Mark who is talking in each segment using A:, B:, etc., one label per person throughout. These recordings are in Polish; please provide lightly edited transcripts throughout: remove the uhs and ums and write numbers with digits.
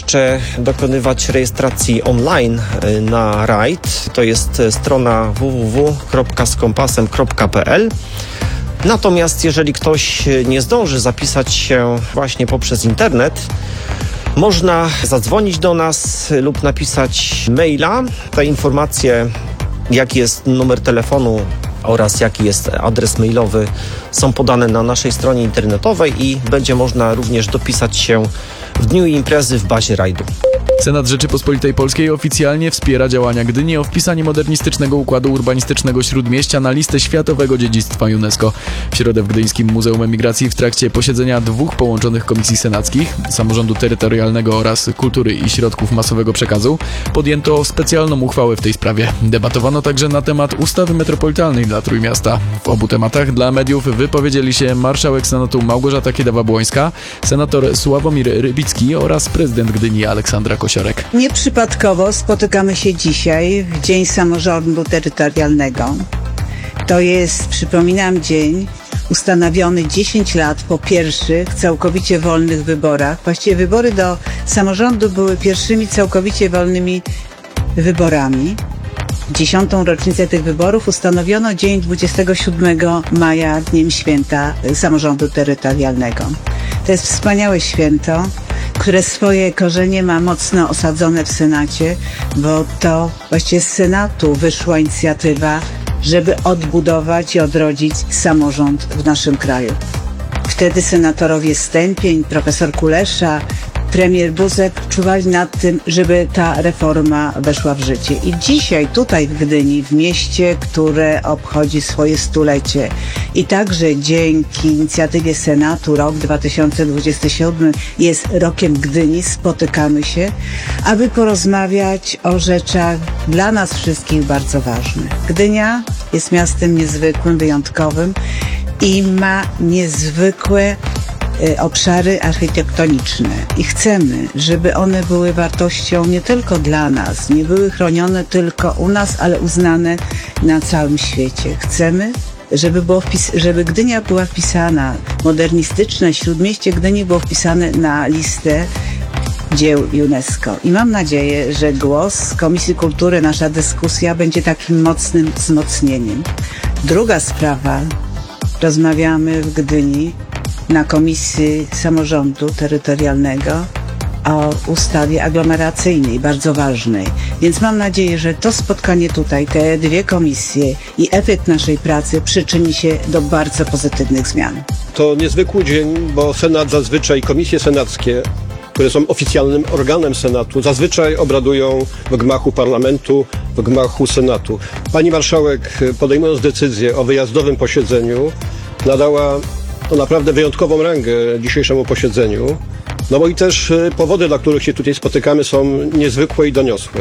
A: jeszcze dokonywać rejestracji online na RAID. To jest strona www.skompasem.pl. Natomiast jeżeli ktoś nie zdąży zapisać się właśnie poprzez internet, można zadzwonić do nas lub napisać maila. Te informacje, jaki jest numer telefonu oraz jaki jest adres mailowy, są podane na naszej stronie internetowej i będzie można również dopisać się w dniu imprezy w bazie rajdu.
B: Senat Rzeczypospolitej Polskiej oficjalnie wspiera działania Gdyni o wpisanie modernistycznego układu urbanistycznego Śródmieścia na listę Światowego Dziedzictwa UNESCO. W środę w Gdyńskim Muzeum Emigracji w trakcie posiedzenia dwóch połączonych komisji senackich, Samorządu Terytorialnego oraz Kultury i Środków Masowego Przekazu, podjęto specjalną uchwałę w tej sprawie. Debatowano także na temat ustawy metropolitalnej dla Trójmiasta. W obu tematach dla mediów wypowiedzieli się marszałek Senatu Małgorzata Kidawa-Błońska, senator Sławomir Rybicki oraz prezydent Gdyni Aleksandra Kosiorek.
C: Nieprzypadkowo spotykamy się dzisiaj w Dzień Samorządu Terytorialnego. To jest, przypominam, dzień ustanowiony 10 lat po pierwszych całkowicie wolnych wyborach. Właściwie wybory do samorządu były pierwszymi całkowicie wolnymi wyborami. 10. rocznicę tych wyborów ustanowiono dzień 27 maja, Dniem Święta Samorządu Terytorialnego. To jest wspaniałe święto, które swoje korzenie ma mocno osadzone w Senacie, bo to właściwie z Senatu wyszła inicjatywa, żeby odbudować i odrodzić samorząd w naszym kraju. Wtedy senatorowie Stępień, profesor Kulesza, premier Buzek czuwali nad tym, żeby ta reforma weszła w życie. I dzisiaj tutaj w Gdyni, w mieście, które obchodzi swoje stulecie i także dzięki inicjatywie Senatu rok 2027 jest rokiem Gdyni, spotykamy się, aby porozmawiać o rzeczach dla nas wszystkich bardzo ważnych. Gdynia jest miastem niezwykłym, wyjątkowym i ma niezwykłe obszary architektoniczne i chcemy, żeby one były wartością nie tylko dla nas, nie były chronione tylko u nas, ale uznane na całym świecie. Chcemy, żeby Gdynia była wpisana, modernistyczne Śródmieście Gdyni było wpisane na listę dzieł UNESCO. I mam nadzieję, że głos Komisji Kultury, nasza dyskusja będzie takim mocnym wzmocnieniem. Druga sprawa, rozmawiamy w Gdyni na Komisji Samorządu Terytorialnego o ustawie aglomeracyjnej, bardzo ważnej. Więc mam nadzieję, że to spotkanie tutaj, te dwie komisje i efekt naszej pracy przyczyni się do bardzo pozytywnych zmian.
D: To niezwykły dzień, bo Senat zazwyczaj, komisje senackie, które są oficjalnym organem Senatu, zazwyczaj obradują w gmachu parlamentu, w gmachu Senatu. Pani marszałek, podejmując decyzję o wyjazdowym posiedzeniu, nadała to naprawdę wyjątkową rangę dzisiejszemu posiedzeniu, no bo i też powody, dla których się tutaj spotykamy, są niezwykłe i doniosłe.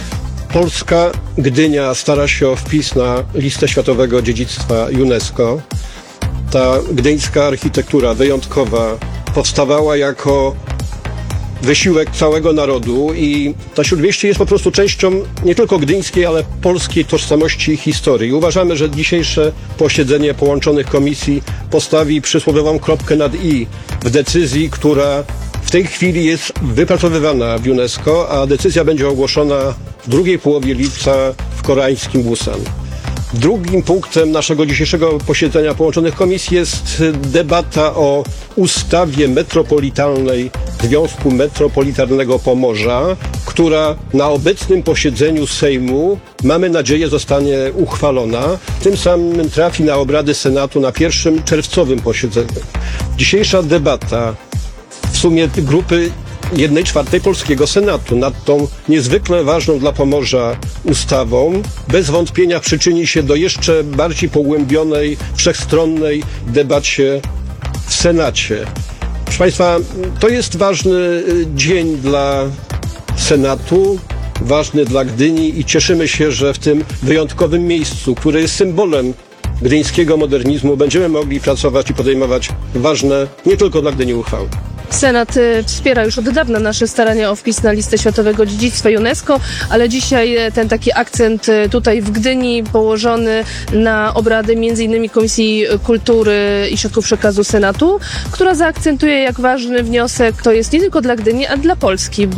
D: Polska Gdynia stara się o wpis na listę Światowego Dziedzictwa UNESCO. Ta gdyńska architektura wyjątkowa powstawała jako wysiłek całego narodu i to Śródmieście jest po prostu częścią nie tylko gdyńskiej, ale polskiej tożsamości i historii. Uważamy, że dzisiejsze posiedzenie połączonych komisji postawi przysłowiową kropkę nad i w decyzji, która w tej chwili jest wypracowywana w UNESCO, a decyzja będzie ogłoszona w drugiej połowie lipca w koreańskim Busan. Drugim punktem naszego dzisiejszego posiedzenia połączonych komisji jest debata o ustawie metropolitalnej Związku Metropolitalnego Pomorza, która na obecnym posiedzeniu Sejmu, mamy nadzieję, zostanie uchwalona. Tym samym trafi na obrady Senatu na pierwszym czerwcowym posiedzeniu. Dzisiejsza debata w sumie grupy 1/4 polskiego Senatu nad tą niezwykle ważną dla Pomorza ustawą bez wątpienia przyczyni się do jeszcze bardziej pogłębionej, wszechstronnej debacie w Senacie. Proszę Państwa, to jest ważny dzień dla Senatu, ważny dla Gdyni i cieszymy się, że w tym wyjątkowym miejscu, które jest symbolem gdyńskiego modernizmu, będziemy mogli pracować i podejmować ważne nie tylko dla Gdyni uchwały.
E: Senat wspiera już od dawna nasze starania o wpis na listę Światowego Dziedzictwa UNESCO, ale dzisiaj ten taki akcent tutaj w Gdyni położony na obrady m.in. Komisji Kultury i Środków Przekazu Senatu, która zaakcentuje, jak ważny wniosek to jest nie tylko dla Gdyni, a dla Polski.